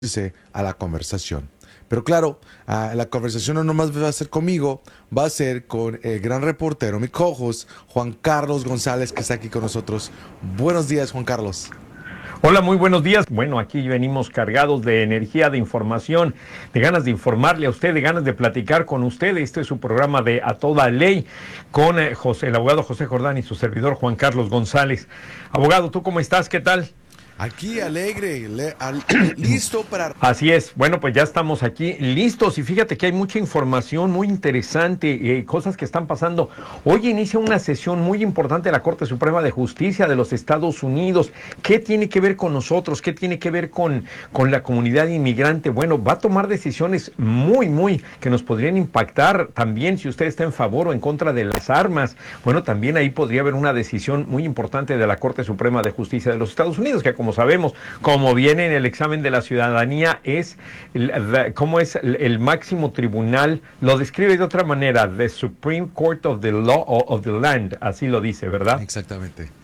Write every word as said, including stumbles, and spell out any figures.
a la conversación. Pero claro, ah, la conversación no nomás va a ser conmigo, va a ser con el gran reportero, mi co-host, Juan Carlos González, que está aquí con nosotros. Buenos días, Juan Carlos. Hola, muy buenos días. Bueno, aquí venimos cargados de energía, de información, de ganas de informarle a usted, de ganas de platicar con usted. Este es su programa de A Toda Ley con eh, José, el abogado José Jordán y su servidor Juan Carlos González. Abogado, ¿tú cómo estás? ¿Qué tal? Aquí alegre, le- al- listo para... Así es, bueno, pues ya estamos aquí listos y fíjate que hay mucha información muy interesante, eh, cosas que están pasando. Hoy inicia una sesión muy importante de la Corte Suprema de Justicia de los Estados Unidos. ¿Qué tiene que ver con nosotros? ¿Qué tiene que ver con, con la comunidad inmigrante? Bueno, va a tomar decisiones muy, muy que nos podrían impactar también si usted está en favor o en contra de las armas. Bueno, también ahí podría haber una decisión muy importante de la Corte Suprema de Justicia de los Estados Unidos, que como sabemos, como viene en el examen de la ciudadanía, es como es el, el máximo tribunal, lo describe de otra manera, the Supreme Court of the Law of the Land, así lo dice, ¿verdad? Exactamente.